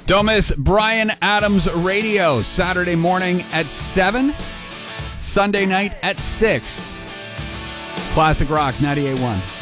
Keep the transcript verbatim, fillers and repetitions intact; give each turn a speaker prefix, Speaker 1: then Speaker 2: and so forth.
Speaker 1: Don't miss Bryan Adams Radio, Saturday morning at seven, Sunday night at six. Classic Rock ninety-eight point one.